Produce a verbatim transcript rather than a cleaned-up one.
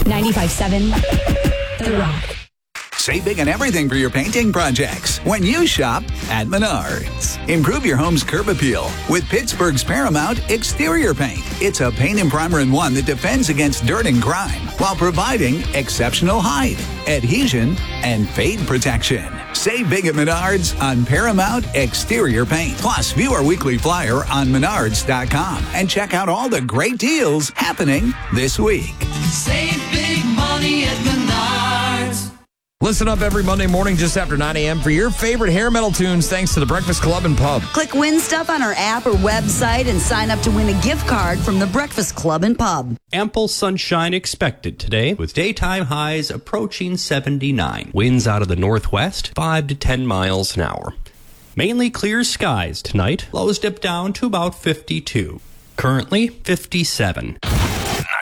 ninety-five point seven The Rock. Save big on everything for your painting projects when you shop at Menards. Improve your home's curb appeal with Pittsburgh's Paramount Exterior Paint. It's a paint and primer in one that defends against dirt and grime while providing exceptional height, adhesion, and fade protection. Save big at Menards on Paramount Exterior Paint. Plus, view our weekly flyer on menards dot com and check out all the great deals happening this week. Save big money at Menards. Listen up every Monday morning just after nine a.m. for your favorite hair metal tunes thanks to the Breakfast Club and Pub. Click Win Stuff on our app or website and sign up to win a gift card from the Breakfast Club and Pub. Ample sunshine expected today with daytime highs approaching seventy-nine. Winds out of the northwest, five to ten miles an hour. Mainly clear skies tonight. Lows dip down to about fifty-two. Currently fifty-seven.